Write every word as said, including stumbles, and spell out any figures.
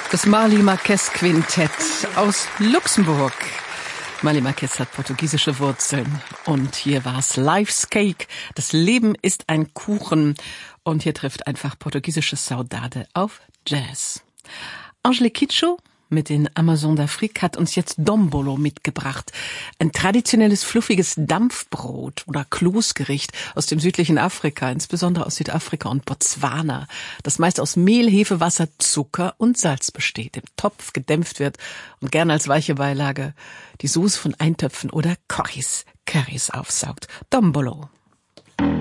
Das Marley Marquez Quintett aus Luxemburg. Marley Marquez hat portugiesische Wurzeln. Und hier war's Life's Cake. Das Leben ist ein Kuchen. Und hier trifft einfach portugiesische Saudade auf Jazz. Angelique Kidjo mit den Amazon d'Afrique hat uns jetzt Dombolo mitgebracht. Ein traditionelles, fluffiges Dampfbrot oder Kloßgericht aus dem südlichen Afrika, insbesondere aus Südafrika und Botswana, das meist aus Mehl, Hefe, Wasser, Zucker und Salz besteht, im Topf gedämpft wird und gerne als weiche Beilage die Soße von Eintöpfen oder Currys, Currys aufsaugt. Dombolo.